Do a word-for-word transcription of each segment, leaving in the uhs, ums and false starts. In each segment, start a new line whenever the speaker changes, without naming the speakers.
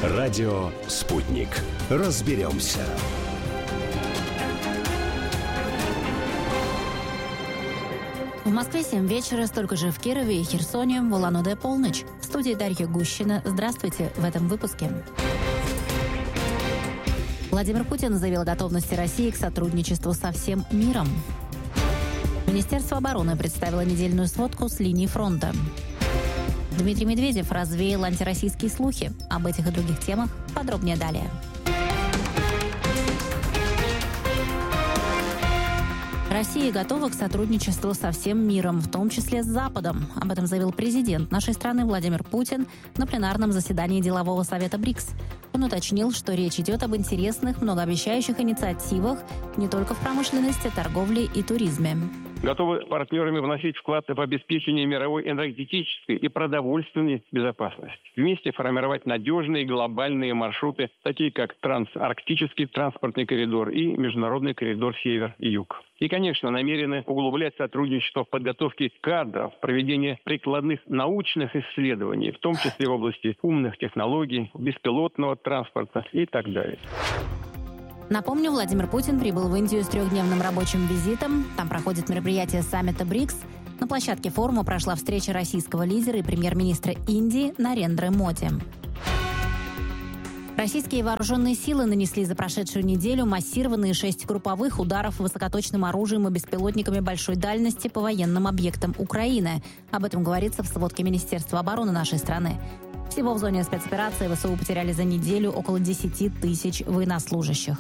Радио «Спутник». Разберемся.
В Москве семь вечера, столько же в Кирове и Херсоне, в Улан-Удэ полночь. В студии Дарья Гущина. Здравствуйте в этом выпуске. Владимир Путин заявил о готовности России к сотрудничеству со всем миром. Министерство обороны представило недельную сводку с линии фронта. Дмитрий Медведев развеял антироссийские слухи. Об этих и других темах подробнее далее. Россия готова к сотрудничеству со всем миром, в том числе с Западом. Об этом заявил президент нашей страны Владимир Путин на пленарном заседании делового совета БРИКС. Он уточнил, что речь идет об интересных, многообещающих инициативах не только в промышленности, торговле и туризме.
Готовы партнерами вносить вклад в обеспечение мировой энергетической и продовольственной безопасности. Вместе формировать надежные глобальные маршруты, такие как трансарктический транспортный коридор и международный коридор север и юг. И, конечно, намерены углублять сотрудничество в подготовке кадров, проведении прикладных научных исследований, в том числе в области умных технологий, беспилотного транспорта и так далее.
Напомню, Владимир Путин прибыл в Индию с трехдневным рабочим визитом. Там проходит мероприятие саммита БРИКС. На площадке форума прошла встреча российского лидера и премьер-министра Индии Нарендры Моди. Российские вооруженные силы нанесли за прошедшую неделю массированные шесть групповых ударов высокоточным оружием и беспилотниками большой дальности по военным объектам Украины. Об этом говорится в сводке Министерства обороны нашей страны. Всего в зоне спецоперации ВСУ потеряли за неделю около десять тысяч военнослужащих.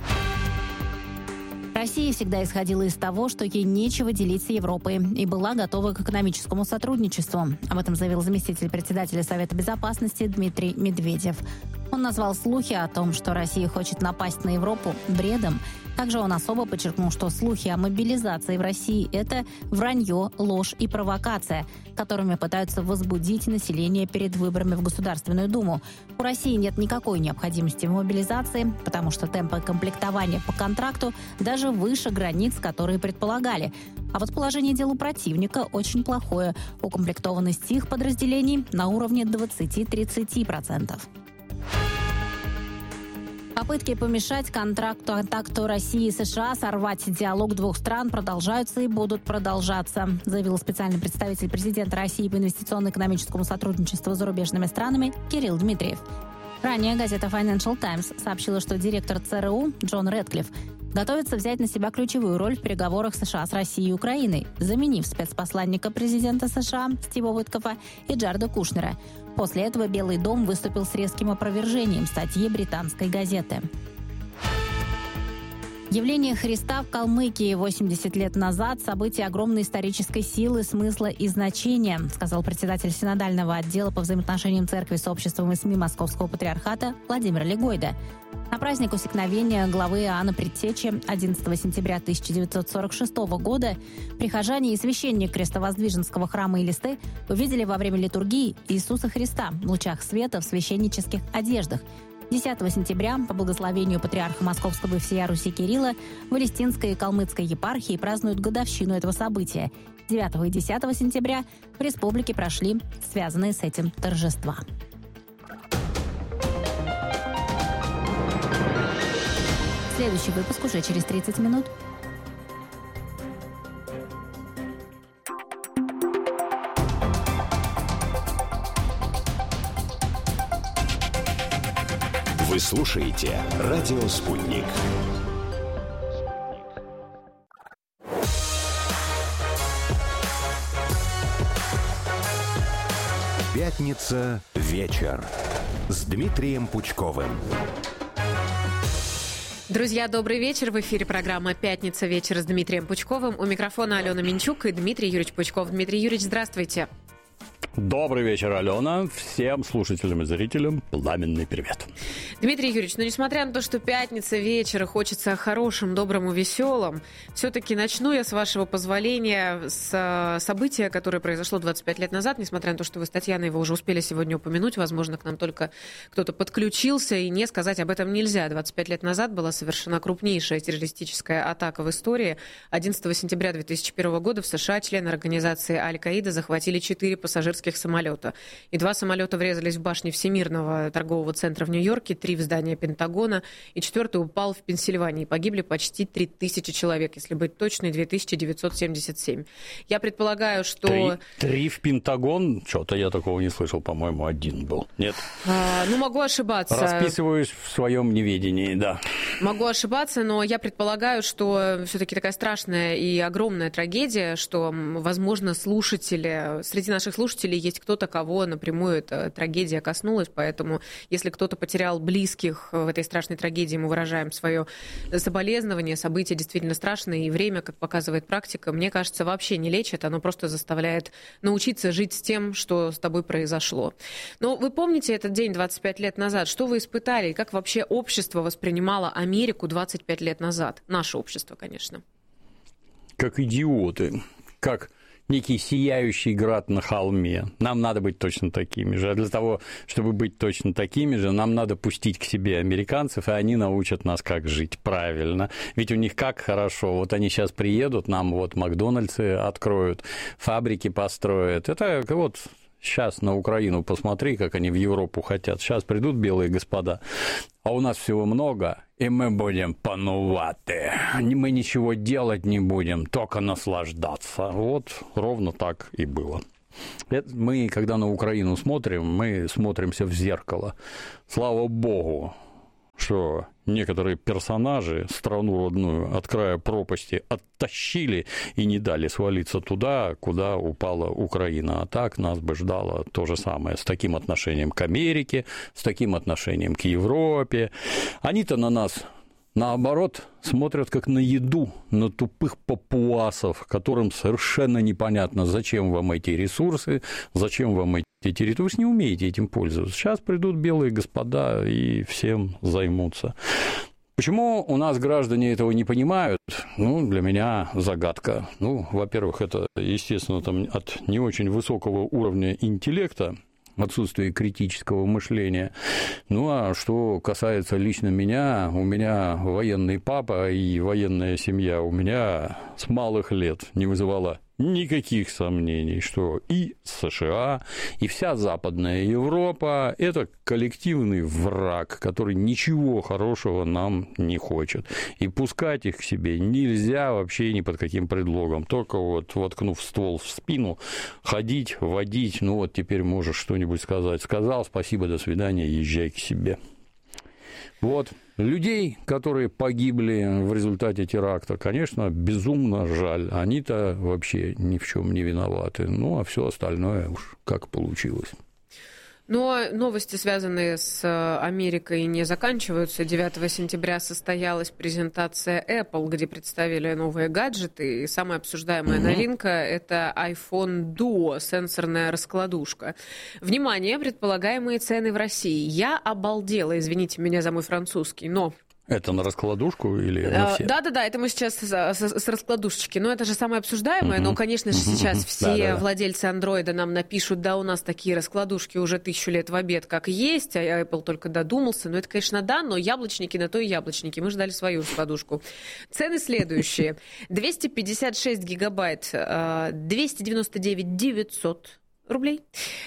Россия всегда исходила из того, что ей нечего делить с Европой, и была готова к экономическому сотрудничеству. Об этом заявил заместитель председателя Совета Безопасности Дмитрий Медведев. Он назвал слухи о том, что Россия хочет напасть на Европу, бредом. Также он особо подчеркнул, что слухи о мобилизации в России – это вранье, ложь и провокация, которыми пытаются возбудить население перед выборами в Государственную Думу. У России нет никакой необходимости в мобилизации, потому что темпы комплектования по контракту даже выше границ, которые предполагали. А вот положение дел у противника очень плохое. Укомплектованность их подразделений на уровне двадцать-тридцать процентов. Попытки помешать контракту контакту России и США, сорвать диалог двух стран продолжаются и будут продолжаться, заявил специальный представитель президента России по инвестиционно-экономическому сотрудничеству с зарубежными странами Кирилл Дмитриев. Ранее газета Financial Times сообщила, что директор ЦРУ Джон Рэдклифф готовится взять на себя ключевую роль в переговорах США с Россией и Украиной, заменив спецпосланника президента США Стива Уиткофа и Джареда Кушнера. После этого Белый дом выступил с резким опровержением статьи британской газеты. Явление Христа в Калмыкии восемьдесят лет назад – событие огромной исторической силы, смысла и значения, сказал председатель синодального отдела по взаимоотношениям церкви с обществом и СМИ Московского патриархата Владимир Легойда. На праздник усекновения главы Иоанна Предтечи одиннадцатого сентября тысяча девятьсот сорок шестого года прихожане и священник Крестовоздвиженского храма Элисты увидели во время литургии Иисуса Христа в лучах света в священнических одеждах. десятого сентября по благословению патриарха Московского и всея Руси Кирилла в Элистинской и Калмыцкой епархии празднуют годовщину этого события. девятого и десятого сентября в республике прошли связанные с этим торжества. Следующий выпуск уже через тридцать минут.
Вы слушаете «Радио Спутник». Пятница. Вечер. С Дмитрием Пучковым.
Друзья, добрый вечер. В эфире программа «Пятница. Вечер» с Дмитрием Пучковым. У микрофона Алена Минчук и Дмитрий Юрьевич Пучков. Дмитрий Юрьевич, здравствуйте.
Добрый вечер, Алена. Всем слушателям и зрителям пламенный привет.
Дмитрий Юрьевич, ну несмотря на то, что пятница вечер, хочется хорошим, добрым и веселым, все-таки начну я, с вашего позволения, с события, которое произошло двадцать пять лет назад, несмотря на то, что вы с Татьяной его уже успели сегодня упомянуть, возможно, к нам только кто-то подключился, и не сказать об этом нельзя. двадцать пять лет назад была совершена крупнейшая террористическая атака в истории. одиннадцатого сентября две тысячи первого года в США члены организации Аль-Каида захватили четыре пассажирских самолета. И два самолета врезались в башни Всемирного торгового центра в Нью-Йорке, три в здание Пентагона, и четвертый упал в Пенсильвании. Погибли почти три тысячи человек, если быть точной, две тысячи девятьсот семьдесят семь. Я предполагаю, что...
Три, три в Пентагон? Что-то я такого не слышал, по-моему, один был. Нет?
А, ну, могу ошибаться.
Расписываюсь в своем неведении, да.
Могу ошибаться, но я предполагаю, что все-таки такая страшная и огромная трагедия, что, возможно, слушатели, среди наших слушателей есть кто-то, кого напрямую эта трагедия коснулась, поэтому если кто-то потерял близких в этой страшной трагедии, мы выражаем свое соболезнование. События действительно страшные, и время, как показывает практика, мне кажется, вообще не лечит, оно просто заставляет научиться жить с тем, что с тобой произошло. Но вы помните этот день двадцать пять лет назад? Что вы испытали, и как вообще общество воспринимало Америку двадцать пять лет назад? Наше общество, конечно.
Как идиоты, как некий сияющий град на холме. Нам надо быть точно такими же. А для того, чтобы быть точно такими же, нам надо пустить к себе американцев, и они научат нас, как жить правильно. Ведь у них как хорошо. Вот они сейчас приедут, нам вот Макдональдсы откроют, фабрики построят. Это вот... Сейчас на Украину посмотри, как они в Европу хотят. Сейчас придут белые господа, а у нас всего много, и мы будем панувати. Мы ничего делать не будем, только наслаждаться. Вот ровно так и было. Мы, когда на Украину смотрим, мы смотримся в зеркало. Слава богу, что некоторые персонажи страну родную от края пропасти оттащили и не дали свалиться туда, куда упала Украина. А так нас бы ждало то же самое, с таким отношением к Америке, с таким отношением к Европе. Они-то на нас, наоборот, смотрят как на еду, на тупых папуасов, которым совершенно непонятно, зачем вам эти ресурсы, зачем вам эти территории. Вы же не умеете этим пользоваться. Сейчас придут белые господа и всем займутся. Почему у нас граждане этого не понимают? Ну, для меня загадка. Ну, во-первых, это, естественно, там от не очень высокого уровня интеллекта, отсутствие критического мышления. Ну, а что касается лично меня, у меня военный папа и военная семья у меня с малых лет не вызывала никаких сомнений, что и США, и вся Западная Европа – это коллективный враг, который ничего хорошего нам не хочет. И пускать их к себе нельзя вообще ни под каким предлогом. Только вот, воткнув ствол в спину, ходить, водить, ну вот теперь можешь что-нибудь сказать. Сказал, спасибо, до свидания, езжай к себе. Вот. Людей, которые погибли в результате теракта, конечно, безумно жаль. Они-то вообще ни в чем не виноваты. Ну, а все остальное уж как получилось.
Но новости, связанные с Америкой, не заканчиваются. девятого сентября состоялась презентация Apple, где представили новые гаджеты. И самая обсуждаемая угу. новинка – это iPhone Duo, сенсорная раскладушка. Внимание, предполагаемые цены в России. Я обалдела, извините меня за мой французский, но...
Это на раскладушку или на все?
Да-да-да, это мы сейчас с, с, с раскладушечки. Но это же самое обсуждаемое. Uh-huh. Но, конечно же, сейчас все Да-да-да. владельцы андроида нам напишут, да, у нас такие раскладушки уже тысячу лет в обед как есть, а Apple только додумался. Ну, это, конечно, да, но яблочники на то и яблочники. Мы ждали свою раскладушку. Цены следующие. двести пятьдесят шесть гигабайт, двести девяносто девять девятьсот рублей,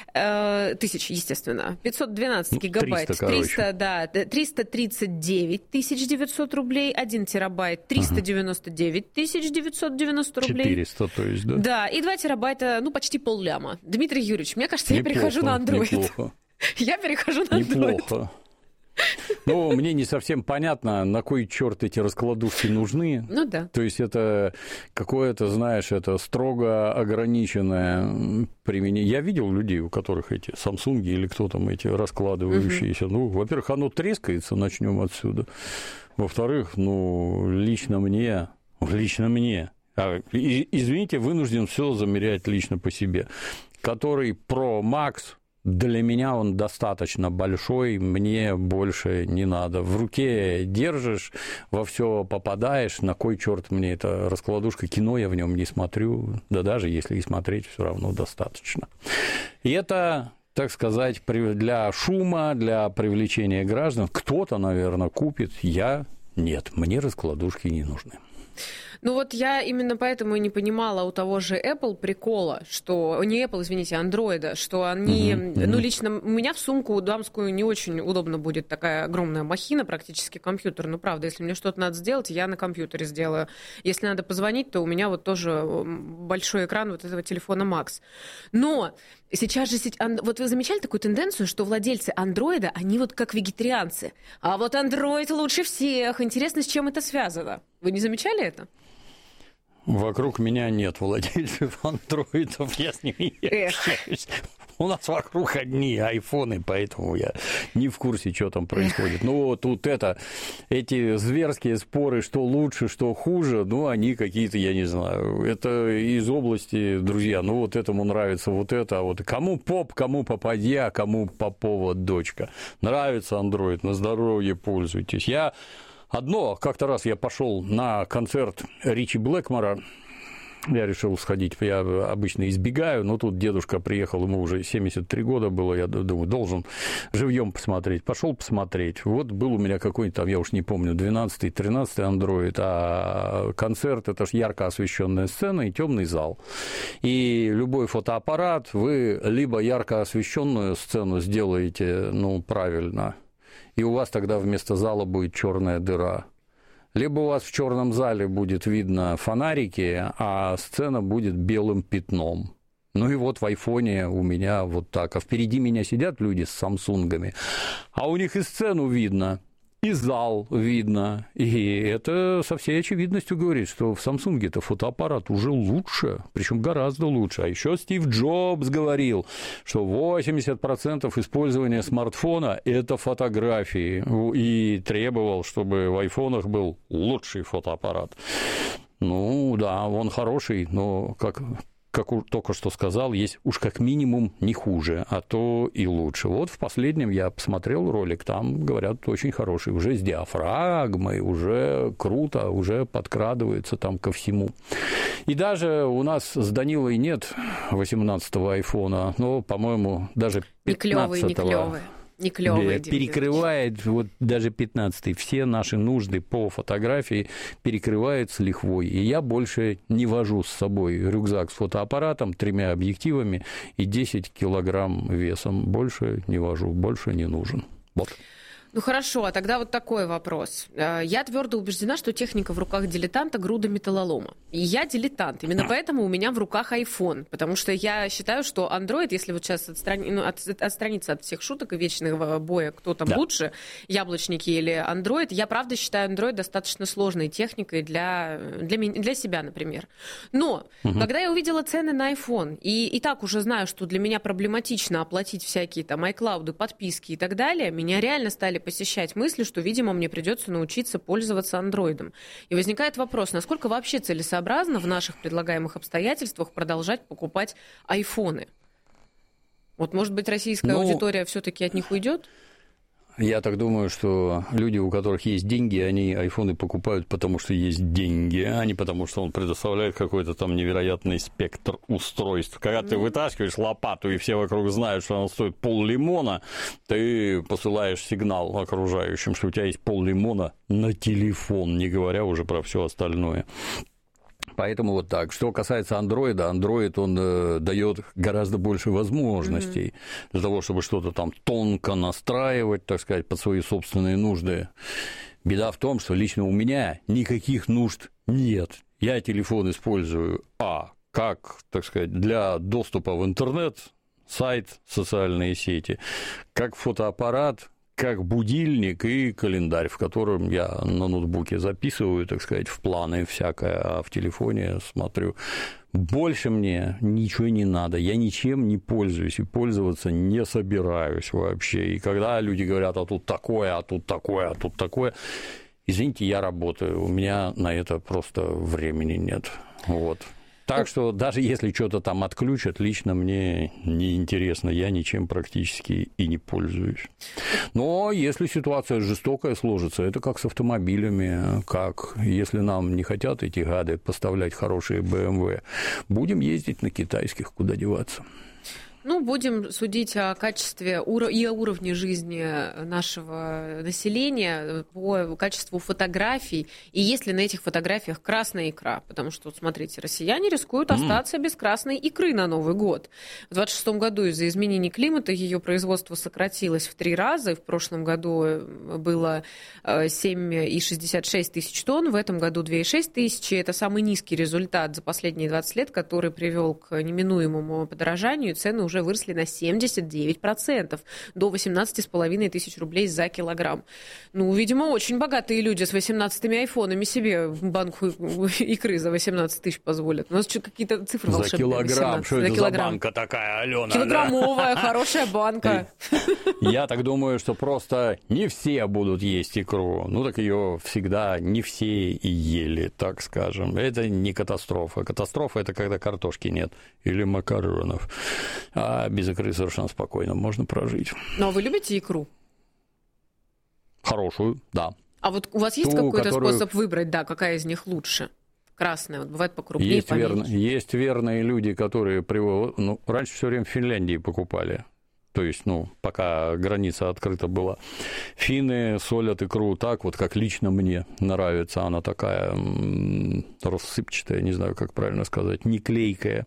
тысяч, естественно, пятьсот двенадцать гигабайт,
триста,
триста, да, триста тридцать девять тысяч девятьсот рублей, один терабайт, триста девяносто девять тысяч девятьсот девяносто рублей.
четыреста, то есть, да?
Да, и два терабайта, ну, почти полляма. Дмитрий Юрьевич, мне кажется,
неплохо,
я перехожу на Android.
Неплохо.
Я перехожу на Android.
Неплохо. Ну, мне не совсем понятно, на кой черт эти раскладушки нужны.
Ну да.
То есть это какое-то, знаешь, это строго ограниченное применение. Я видел людей, у которых эти Samsung или кто там эти раскладывающиеся. Угу. Ну, во-первых, оно трескается, начнем отсюда. Во-вторых, ну, лично мне, лично мне, а, извините, вынужден все замерять лично по себе, который Pro Max. Для меня он достаточно большой, мне больше не надо. В руке держишь, во все попадаешь, на кой черт мне эта раскладушка, кино я в нем не смотрю, да даже если и смотреть, все равно достаточно. И это, так сказать, для шума, для привлечения граждан. Кто-то, наверное, купит, я нет, мне раскладушки не нужны.
Ну вот я именно поэтому и не понимала у того же Apple прикола, что... Не Apple, извините, Android, что они... Uh-huh, uh-huh. Ну, лично у меня в сумку дамскую не очень удобно будет такая огромная махина, практически компьютер. Ну, правда, если мне что-то надо сделать, я на компьютере сделаю. Если надо позвонить, то у меня вот тоже большой экран вот этого телефона Max. Но сейчас же... Вот вы замечали такую тенденцию, что владельцы Android, они вот как вегетарианцы. А вот Android лучше всех. Интересно, с чем это связано? Вы не замечали это?
Вокруг меня нет владельцев андроидов, я с ними не общаюсь. У нас вокруг одни айфоны, поэтому я не в курсе, что там происходит. Ну, вот тут это, эти зверские споры, что лучше, что хуже, ну, они какие-то, я не знаю, это из области, друзья, ну, вот этому нравится вот это, а вот кому поп, кому попадья, кому попова дочка. Нравится андроид, на здоровье пользуйтесь. Я... Одно, как-то раз я пошел на концерт Ричи Блэкмора, я решил сходить, я обычно избегаю, но тут дедушка приехал, ему уже семьдесят три года было, я думаю, должен живьем посмотреть. Пошел посмотреть. Вот был у меня какой-нибудь там, я уж не помню, двенадцатый, тринадцатый андроид, а концерт – это ж ярко освещенная сцена и темный зал. И любой фотоаппарат, вы либо ярко освещенную сцену сделаете, ну, правильно, и у вас тогда вместо зала будет черная дыра. Либо у вас в черном зале будет видно фонарики, а сцена будет белым пятном. Ну и вот в айфоне у меня вот так. А впереди меня сидят люди с самсунгами, а у них и сцену видно, и зал видно. И это со всей очевидностью говорит, что в Samsung-то фотоаппарат уже лучше, причем гораздо лучше. А еще Стив Джобс говорил, что восемьдесят процентов использования смартфона – это фотографии, и требовал, чтобы в айфонах был лучший фотоаппарат. Ну да, он хороший, но как... как только что сказал, есть уж как минимум не хуже, а то и лучше. Вот в последнем я посмотрел ролик, там, говорят, очень хороший, уже с диафрагмой, уже круто, уже подкрадывается там ко всему. И даже у нас с Данилой нет восемнадцатого айфона, но, по-моему, даже пятнадцатого. Не клёвые, не клёвые. Не клёвые, перекрывает вот даже пятнадцатый. Все наши нужды по фотографии перекрывает с лихвой. И я больше не вожу с собой рюкзак с фотоаппаратом, тремя объективами и десять килограмм весом. Больше не вожу, больше не нужен. Вот.
Ну хорошо, а тогда вот такой вопрос. Я твердо убеждена, что техника в руках дилетанта груда металлолома. И я дилетант. Именно поэтому у меня в руках iPhone. Потому что я считаю, что Android, если вот сейчас отстрани... ну, от... отстраниться от всех шуток и вечного боя, кто там да. лучше, яблочники или Android, я правда считаю Android достаточно сложной техникой для, для, меня... для себя, например. Но угу. когда я увидела цены на iPhone, и, и так уже знаю, что для меня проблематично оплатить всякие там iCloud, подписки и так далее, меня реально стали посещать мысли, что, видимо, мне придется научиться пользоваться андроидом. И возникает вопрос, насколько вообще целесообразно в наших предлагаемых обстоятельствах продолжать покупать айфоны? Вот, может быть, российская ну, аудитория все-таки от них уйдет?
Я так думаю, что люди, у которых есть деньги, они айфоны покупают, потому что есть деньги, а не потому, что он предоставляет какой-то там невероятный спектр устройств. Когда ты вытаскиваешь лопату, и все вокруг знают, что она стоит пол-лимона, ты посылаешь сигнал окружающим, что у тебя есть пол-лимона на телефон, не говоря уже про все остальное. Поэтому вот так. Что касается андроида, андроид, он э, дает гораздо больше возможностей mm-hmm. для того, чтобы что-то там тонко настраивать, так сказать, под свои собственные нужды. Беда в том, что лично у меня никаких нужд нет. Я телефон использую, а, как, так сказать, для доступа в интернет, сайт, социальные сети, как фотоаппарат, как будильник и календарь, в котором я на ноутбуке записываю, так сказать, в планы всякое, а в телефоне смотрю. Больше мне ничего не надо, я ничем не пользуюсь и пользоваться не собираюсь вообще. И когда люди говорят, а тут такое, а тут такое, а тут такое, извините, я работаю, у меня на это просто времени нет. Вот. Так что даже если что-то там отключат, лично мне неинтересно, я ничем практически и не пользуюсь. Но если ситуация жестокая сложится, это как с автомобилями, как если нам не хотят эти гады поставлять хорошие бэ эм вэ, будем ездить на китайских, куда деваться.
Ну, будем судить о качестве и о уровне жизни нашего населения по качеству фотографий, и есть ли на этих фотографиях красная икра, потому что, вот смотрите, россияне рискуют остаться mm. без красной икры на Новый год. В двадцать шестом году из-за изменений климата ее производство сократилось в три раза, и в прошлом году было семь целых шестьдесят шесть тысяч тонн, в этом году две целых шесть тысячи. Это самый низкий результат за последние двадцать лет, который привел к неминуемому подорожанию, и цены уже выросли на семьдесят девять процентов, до восемнадцать с половиной тысяч рублей за килограмм. Ну, видимо, очень богатые люди с восемнадцатыми айфонами себе банку икры за восемнадцать тысяч позволят. У нас что, какие-то цифры волшебные.
За килограмм. Что
за
это
килограмм.
За банка такая, Алена?
Килограммовая, да? Хорошая банка.
Я так думаю, что просто не все будут есть икру. Ну, так ее всегда не все и ели, так скажем. Это не катастрофа. Катастрофа – это когда картошки нет или макаронов. А без икры совершенно спокойно можно прожить.
Но вы любите икру?
Хорошую, да.
А вот у вас есть
Ту,
какой-то
которую...
способ выбрать, да, какая из них лучше? Красная, вот бывает покрупнее,
есть
поменьше.
Верно, есть верные люди, которые привозят... Ну, раньше все время в Финляндии покупали. То есть, ну, пока граница открыта была. Финны солят икру так, вот как лично мне нравится. Она такая м- рассыпчатая, не знаю, как правильно сказать, не клейкая.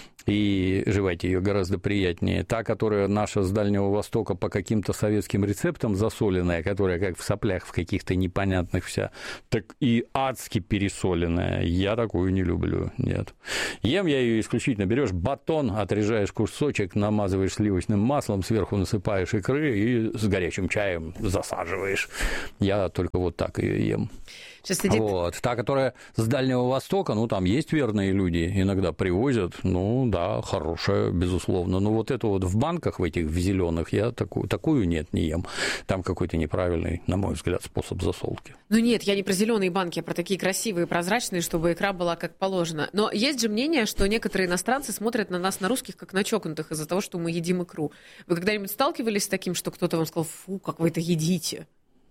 И жевать ее гораздо приятнее. Та, которая наша с Дальнего Востока по каким-то советским рецептам засоленная, которая как в соплях в каких-то непонятных вся, так и адски пересоленная. Я такую не люблю, нет. Ем я ее исключительно. Берешь батон, отрежаешь кусочек, намазываешь сливочным маслом, сверху насыпаешь икры и с горячим чаем засаживаешь. Я только вот так ее ем.
Сидит...
Вот. Та, которая с Дальнего Востока, ну, там есть верные люди, иногда привозят, ну, да, хорошая, безусловно. Но вот это вот в банках, в этих, в зеленых, я такую, такую нет, не ем. Там какой-то неправильный, на мой взгляд, способ засолки.
Ну, нет, я не про зеленые банки, а про такие красивые, прозрачные, чтобы икра была как положено. Но есть же мнение, что некоторые иностранцы смотрят на нас, на русских, как на чокнутых из-за того, что мы едим икру. Вы когда-нибудь сталкивались с таким, что кто-то вам сказал: фу, как вы это едите?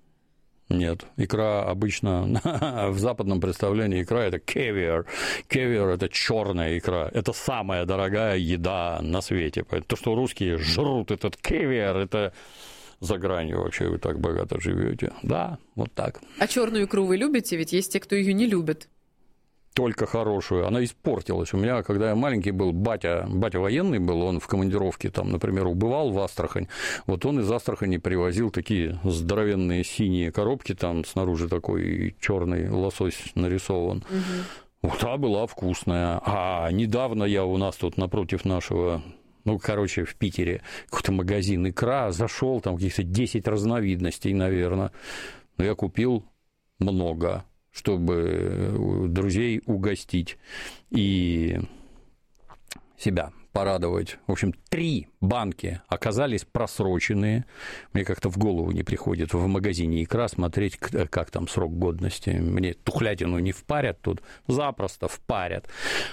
Нет, икра обычно в западном представлении икра – это кевиар. Кевиар – это черная икра. Это самая дорогая еда на свете. То, что русские жрут этот кевиар, это за гранью вообще, вы так богато живете. Да, вот так.
А черную икру вы любите? Ведь есть те, кто ее не любит.
Только хорошую. Она испортилась. У меня, когда я маленький был, батя, батя военный был, он в командировке, там, например, убывал в Астрахань. Вот он из Астрахани привозил такие здоровенные синие коробки, там снаружи такой черный лосось нарисован. Угу. Вот та была вкусная. А недавно я у нас тут напротив нашего... Ну, короче, в Питере какой-то магазин икра, зашел, там каких-то десять разновидностей, наверное. Но я купил много, чтобы друзей угостить и себя порадовать. В общем, три банки оказались просроченные. Мне как-то в голову не приходит в магазине икра смотреть, как там срок годности. Мне тухлятину не впарят тут, запросто впарят.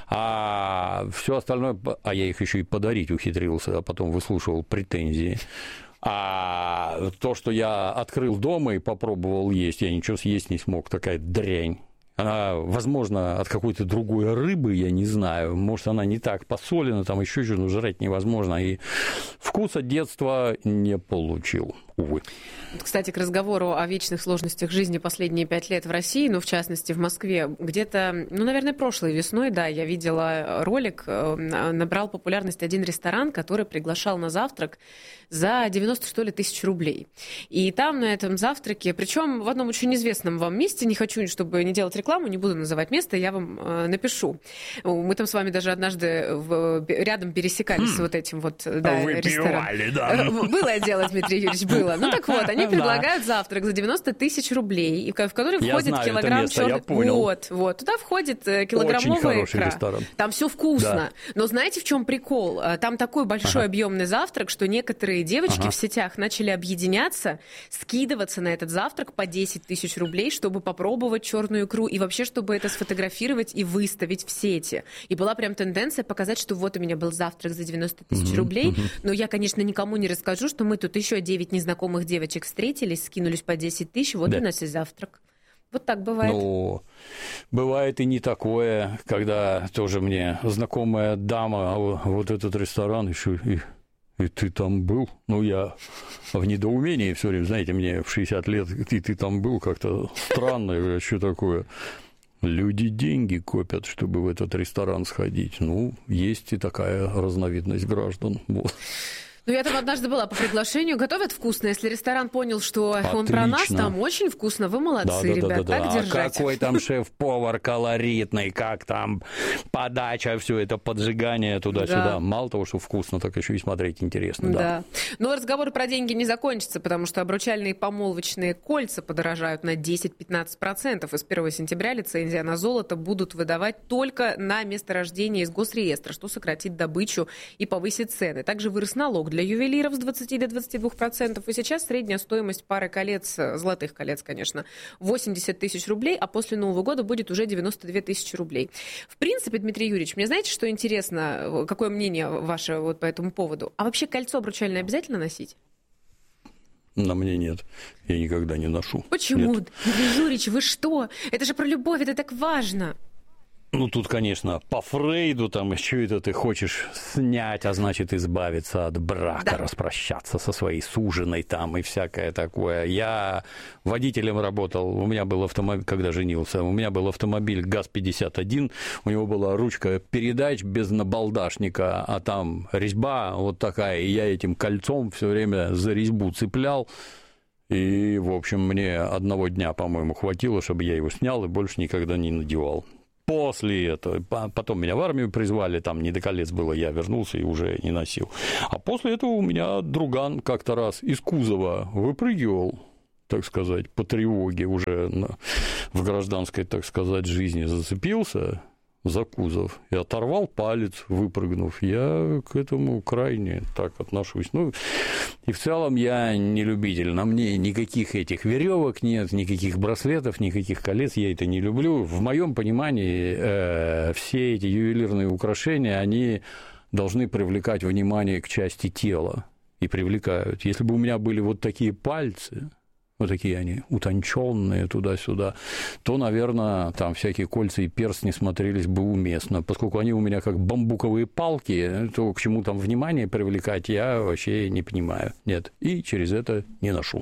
А все остальное, а я их еще и подарить ухитрился, а потом выслушивал претензии. А то, что я открыл дома и попробовал есть, я ничего съесть не смог, такая дрянь. Она, возможно, от какой-то другой рыбы, я не знаю, может, она не так посолена, там еще что-то, но жрать невозможно, и вкуса детства не получил, увы.
Кстати, к разговору о вечных сложностях жизни последние пять лет в России, ну, в частности, в Москве, где-то, ну, наверное, прошлой весной, да, я видела ролик, набрал популярность один ресторан, который приглашал на завтрак за девяносто, что ли, тысяч рублей. И там на этом завтраке, причем в одном очень известном вам месте, не хочу, чтобы не делать рекламу, не буду называть место, я вам э, напишу. Мы там с вами даже однажды в, рядом пересекались с вот этим вот, да,
Вы
рестораном.
пивали, да.
Было дело, Дмитрий Юрьевич, было. Ну так вот, они предлагают завтрак за девяносто тысяч рублей, в который входит килограмм черного... Вот, вот. Туда входит килограммовая икра.
Ресторан.
Там все вкусно.
Да.
Но знаете, в чем прикол? Там такой большой ага. объемный завтрак, что некоторые девочки ага. в сетях начали объединяться, скидываться на этот завтрак по десять тысяч рублей, чтобы попробовать черную икру и вообще, чтобы это сфотографировать и выставить в сети. И была прям тенденция показать, что вот у меня был завтрак за девяносто тысяч mm-hmm. рублей, mm-hmm. но я, конечно, никому не расскажу, что мы тут еще девять незнакомых девочек встретились, скинулись по десять тысяч, вот да. у нас и завтрак. Вот так бывает.
Ну, бывает и не такое, когда тоже мне знакомая дама, а вот этот ресторан еще и И ты там был? Ну, я в недоумении все время, знаете, мне в шестьдесят лет, и ты там был, как-то странно, что такое? Люди деньги копят, чтобы в этот ресторан сходить. Ну, есть и такая разновидность граждан. Вот.
Ну, я там однажды была по приглашению. Готовят вкусно. Если ресторан понял, что Отлично. Он про нас, там очень вкусно. Вы молодцы, да, да, ребят. Да, да, так
да.
держать.
А какой там шеф-повар колоритный, как там подача, все это поджигание туда-сюда. Да. Мало того, что вкусно, так еще и смотреть интересно. Да.
да. Но разговор про деньги не закончится, потому что обручальные помолвочные кольца подорожают на десять-пятнадцать процентов. И с первого сентября лицензия на золото будут выдавать только на месторождение из госреестра, что сократит добычу и повысит цены. Также вырос налог для для ювелиров с двадцати до двадцати двух процентов. И сейчас средняя стоимость пары колец, золотых колец, конечно, восемьдесят тысяч рублей, а после Нового года будет уже девяносто две тысячи рублей. В принципе, Дмитрий Юрьевич, мне знаете, что интересно, какое мнение ваше вот по этому поводу? А вообще кольцо обручальное обязательно носить?
На мне нет. Я никогда не ношу.
Почему?
Нет.
Дмитрий Юрьевич, вы что? Это же про любовь, это так важно.
Ну, тут, конечно, по Фрейду, там, что это ты хочешь снять, а значит, избавиться от брака, да. распрощаться со своей суженой там и всякое такое. Я водителем работал, у меня был автомобиль, когда женился, у меня был автомобиль ГАЗ пятьдесят один, у него была ручка передач без набалдашника, а там резьба вот такая, и я этим кольцом все время за резьбу цеплял. И, в общем, мне одного дня, по-моему, хватило, чтобы я его снял и больше никогда не надевал. После этого, потом меня в армию призвали, там не до колец было, я вернулся и уже не носил. А после этого у меня друган как-то раз из кузова выпрыгивал, так сказать, по тревоге уже на, в гражданской, так сказать, жизни зацепился за кузов и оторвал палец, выпрыгнув. Я к этому крайне так отношусь. Ну, и в целом я не любитель. На мне никаких этих веревок нет, никаких браслетов, никаких колец. Я это не люблю. В моем понимании э, все эти ювелирные украшения, они должны привлекать внимание к части тела. И привлекают. Если бы у меня были вот такие пальцы, вот такие они утонченные туда-сюда, то, наверное, там всякие кольца и перстни смотрелись бы уместно. Поскольку они у меня как бамбуковые палки, то к чему там внимание привлекать, я вообще не понимаю. Нет, и через это не ношу.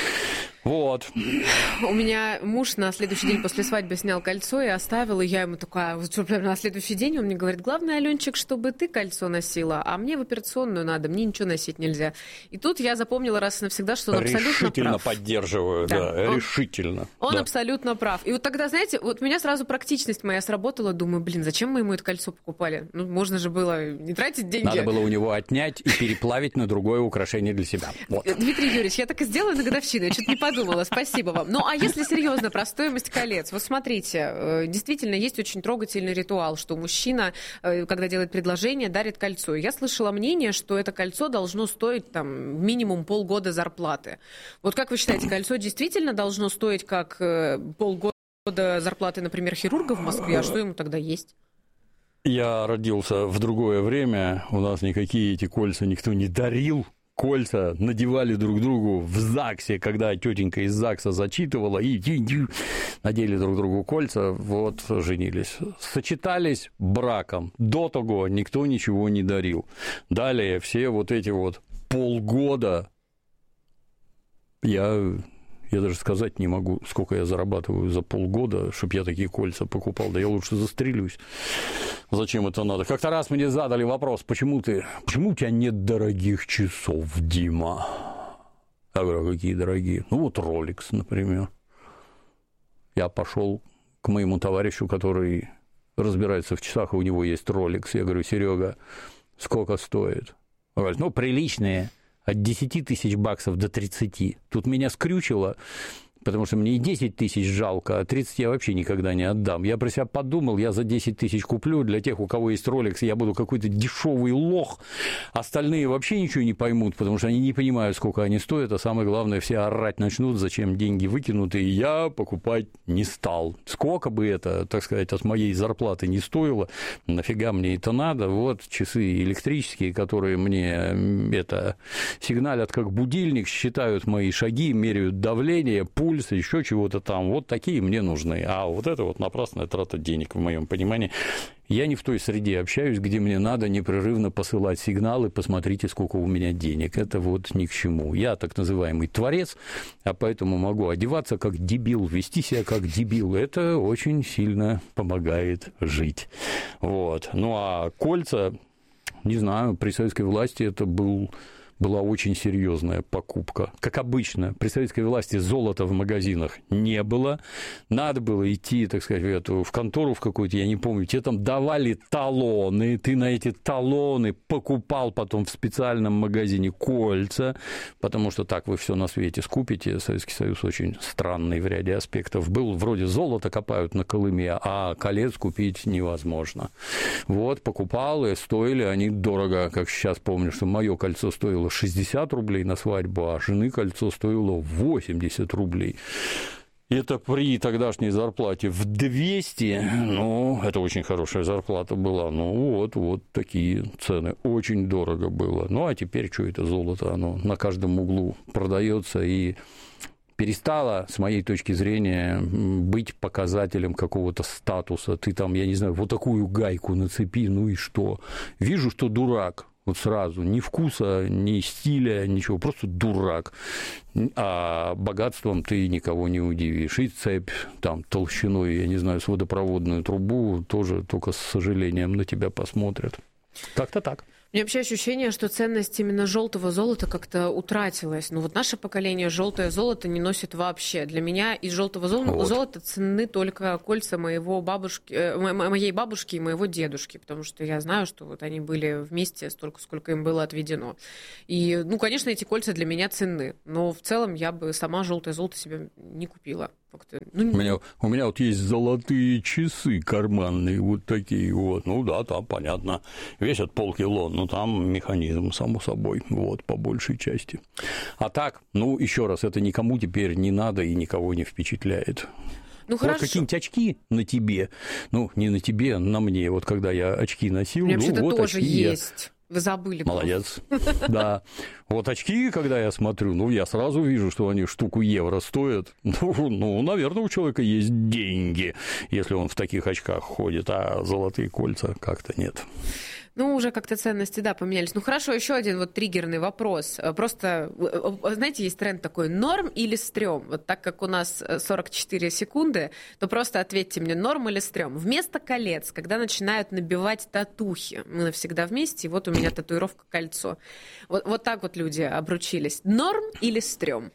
Вот.
У меня муж на следующий день после свадьбы снял кольцо и оставил, и я ему такая, вот прямо на следующий день он мне говорит, главное, Аленчик, чтобы ты кольцо носила, а мне в операционную надо, мне ничего носить нельзя. И тут я запомнила раз и навсегда, что он абсолютно
решительно
прав.
поддерживаю, да, да он, решительно.
Он
да.
абсолютно прав. И вот тогда, знаете, вот у меня сразу практичность моя сработала, думаю, блин, зачем мы ему это кольцо покупали? Ну, можно же было не тратить деньги.
Надо было у него отнять и переплавить на другое украшение для себя. Вот.
Дмитрий Юрьевич, я так и сделаю на годовщину, я что-то не подумала. Думала, спасибо вам. Ну, а если серьезно про стоимость колец? Вот смотрите, действительно, есть очень трогательный ритуал, что мужчина, когда делает предложение, дарит кольцо. Я слышала мнение, что это кольцо должно стоить там минимум полгода зарплаты. Вот как вы считаете, кольцо действительно должно стоить как полгода зарплаты, например, хирурга в Москве? А что ему тогда есть?
Я родился в другое время, у нас никакие эти кольца никто не дарил. Кольца надевали друг другу в ЗАГСе, когда тетенька из ЗАГСа зачитывала, и надели друг другу кольца, вот, женились. Сочетались браком. До того никто ничего не дарил. Далее все вот эти вот полгода, я, я даже сказать не могу, сколько я зарабатываю за полгода, чтобы я такие кольца покупал, да я лучше застрелюсь. Зачем это надо? Как-то раз мне задали вопрос, почему ты, почему у тебя нет дорогих часов, Дима? Я говорю, какие дорогие? Ну, вот Rolex, например. Я пошел к моему товарищу, который разбирается в часах, и у него есть Rolex. Я говорю, Серега, сколько стоит? Он говорит, ну, приличные, от десяти тысяч баксов до тридцати. Тут меня скрючило, потому что мне и десять тысяч жалко, а тридцать я вообще никогда не отдам. Я про себя подумал, я за десять тысяч куплю, для тех, у кого есть Rolex, я буду какой-то дешевый лох, остальные вообще ничего не поймут, потому что они не понимают, сколько они стоят, а самое главное, все орать начнут, зачем деньги выкинуты, и я покупать не стал. Сколько бы это, так сказать, от моей зарплаты не стоило, нафига мне это надо, вот часы электрические, которые мне это сигналят как будильник, считают мои шаги, меряют давление, пульс, пульс, еще чего-то там. Вот такие мне нужны. А вот это вот напрасная трата денег, в моем понимании. Я не в той среде общаюсь, где мне надо непрерывно посылать сигналы, посмотрите, сколько у меня денег. Это вот ни к чему. Я так называемый творец, а поэтому могу одеваться как дебил, вести себя как дебил. Это очень сильно помогает жить. Вот. Ну, а кольца, не знаю, при советской власти это был... была очень серьезная покупка. Как обычно, при советской власти золота в магазинах не было. Надо было идти, так сказать, в, эту, в контору в какую-то, я не помню, тебе там давали талоны, ты на эти талоны покупал потом в специальном магазине кольца, потому что так вы все на свете скупите. Советский Союз очень странный в ряде аспектов был. Вроде золото копают на Колыме, а колец купить невозможно. Вот, покупал, и стоили они дорого, как сейчас помню, что мое кольцо стоило шестьдесят рублей на свадьбу, а жены кольцо стоило восемьдесят рублей. Это при тогдашней зарплате в двести, ну, это очень хорошая зарплата была, ну, вот, вот такие цены, очень дорого было. Ну, а теперь что это золото, оно на каждом углу продается и перестало, с моей точки зрения, быть показателем какого-то статуса. Ты там, я не знаю, вот такую гайку нацепи, ну и что? Вижу, что дурак. Вот сразу. Ни вкуса, ни стиля, ничего. Просто дурак. А богатством ты никого не удивишь. И цепь там толщиной, я не знаю, с водопроводную трубу тоже только с сожалением на тебя посмотрят. Как-то так.
У меня вообще ощущение, что ценность именно желтого золота как-то утратилась. Ну вот наше поколение желтое золото не носит вообще. Для меня из желтого золота, вот. золота ценны только кольца моего бабушки, э, моей бабушки и моего дедушки, потому что я знаю, что вот они были вместе столько, сколько им было отведено. И, ну, конечно, эти кольца для меня ценны, но в целом я бы сама желтое золото себе не купила. Ну,
у, меня, у меня вот есть золотые часы карманные, вот такие вот. Ну да, там понятно, весят полкило, но там механизм, само собой, вот, по большей части. А так, ну, еще раз, это никому теперь не надо и никого не впечатляет.
Ну,
вот
хорошо.
Какие-нибудь очки на тебе, ну, не на тебе, на мне, вот когда я очки носил,
ну,
ну, вот
тоже
очки
есть. Я... Вы забыли.
Молодец. Да. Вот очки, когда я смотрю, ну, я сразу вижу, что они штуку евро стоят. Ну, ну, наверное, у человека есть деньги, если он в таких очках ходит, а золотые кольца как-то нет.
Ну, уже как-то ценности, да, поменялись. Ну, хорошо, еще один вот триггерный вопрос. Просто, знаете, есть тренд такой, норм или стрём? Вот так как у нас сорок четыре секунды, то просто ответьте мне, норм или стрём? Вместо колец, когда начинают набивать татухи, мы навсегда вместе, и вот у меня татуировка кольцо. Вот, вот так вот люди обручились. Норм или стрём?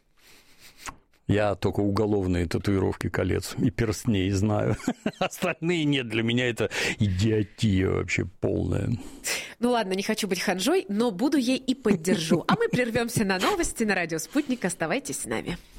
Я только уголовные татуировки колец и перстней знаю. Остальные нет. Для меня это идиотия вообще полная.
Ну ладно, не хочу быть ханжой, но буду ей и поддержу. А мы прервемся на новости на радио «Спутник». Оставайтесь с нами.